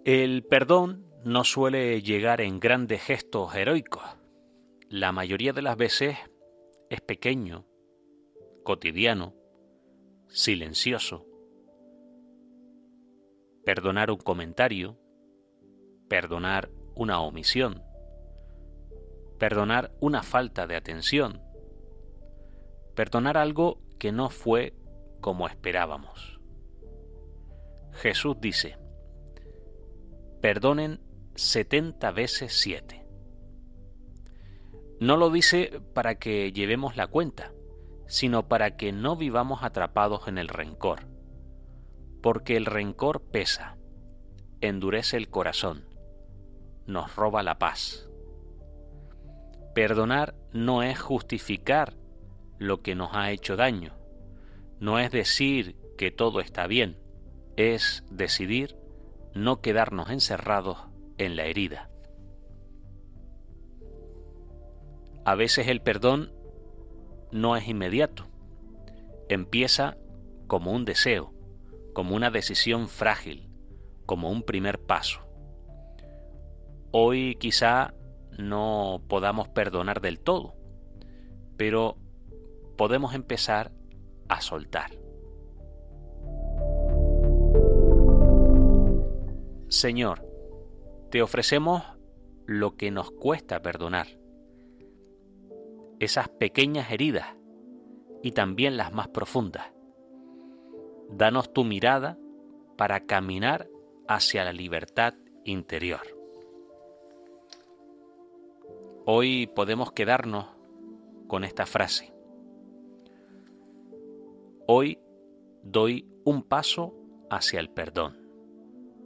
El perdón no suele llegar en grandes gestos heroicos. La mayoría de las veces es pequeño, cotidiano, silencioso. Perdonar un comentario, perdonar una omisión, perdonar una falta de atención, perdonar algo que no fue como esperábamos. Jesús dice: perdonen 70 veces 7. No lo dice para que llevemos la cuenta, sino para que no vivamos atrapados en el rencor, porque el rencor pesa, endurece el corazón, nos roba la paz. Perdonar no es justificar lo que nos ha hecho daño, no es decir que todo está bien, es decidir no quedarnos encerrados en la herida. A veces el perdón no es inmediato, empieza como un deseo, como una decisión frágil, como un primer paso. Hoy quizá no podamos perdonar del todo, pero podemos empezar a soltar. Señor, te ofrecemos lo que nos cuesta perdonar, esas pequeñas heridas y también las más profundas. Danos tu mirada para caminar hacia la libertad interior. Hoy podemos quedarnos con esta frase: hoy doy un paso hacia el perdón.